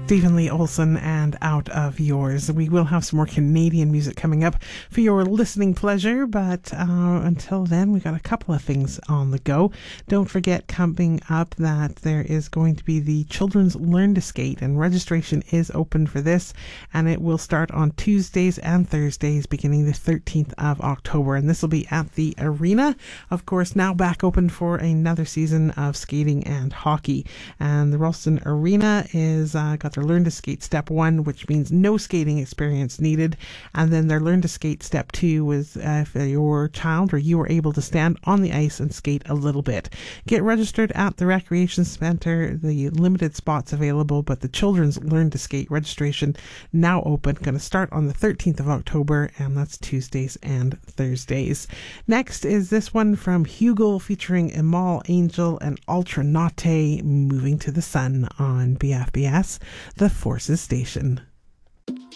Stephen Lee Olsen and Out of Yours. We will have some more Canadian music coming up for your listening pleasure, but until then, we got a couple of things on the go. Don't forget, coming up, that there is going to be the Children's Learn to Skate, and registration is open for this, and it will start on Tuesdays and Thursdays beginning the 13th of October, and this will be at the arena. Of course, now back open for another season of skating and hockey, and the Ralston Arena is got their Learn to Skate Step 1, which means no skating experience needed, and then their Learn to Skate Step 2 was if your child or you were able to stand on the ice and skate a little bit. Get registered at the Recreation Centre. The limited spots available, but the Children's Learn to Skate registration now open. Going to start on the 13th of October, and that's Tuesdays and Thursdays. Next is this one from Hugel featuring Emal Angel and Ultra Nate, Moving to the Sun on BFBS, the Forces Station.